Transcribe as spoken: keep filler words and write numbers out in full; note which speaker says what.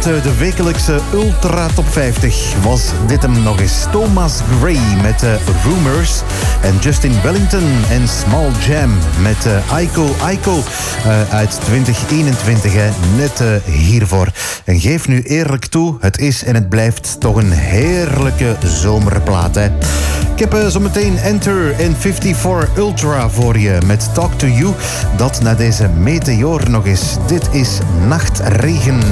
Speaker 1: de wekelijkse Ultra Top vijftig was dit hem nog eens. Thomas Gray met uh, Rumors en Justin Wellington en Small Jam met uh, Aiko Aiko uh, uit twintig eenentwintig, hè, net uh, hiervoor. En geef nu eerlijk toe, het is en het blijft toch een heerlijke zomerplaat, hè. Ik heb uh, zometeen Enter en vijfenvijftig Ultra voor je met Talk to You. Dat na deze meteoor nog eens. Dit is Nachtregen.